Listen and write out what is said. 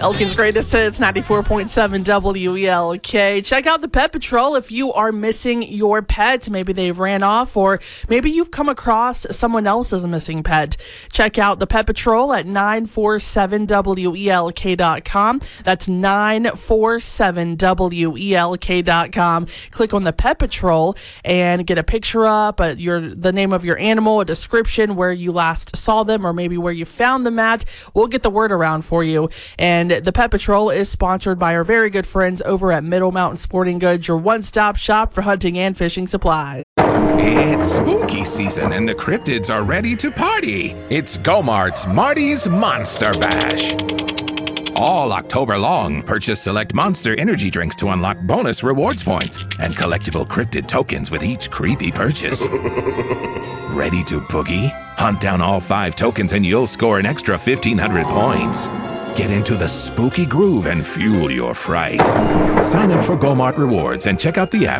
Elkin's Greatest Hits, 94.7 WELK. Check out the Pet Patrol if you are missing your pet. Maybe they've ran off, or maybe you've come across someone else's missing pet. Check out the Pet Patrol at 947welk.com. That's 947welk.com. Click on the Pet Patrol and get a picture up, the name of your animal, a description, where you last saw them, or maybe where you found them at. We'll get the word around for you. And the Pet Patrol is sponsored by our very good friends over at Middle Mountain Sporting Goods, your one-stop shop for hunting and fishing supplies. It's spooky season and the cryptids are ready to party. It's Go-Mart's Marty's Monster Bash. All October long, purchase select Monster energy drinks to unlock bonus rewards points and collectible cryptid tokens with each creepy purchase. Ready to boogie? Hunt down all 5 tokens and you'll score an extra 1,500 points. Get into the spooky groove and fuel your fright. Sign up for Go-Mart Rewards and check out the app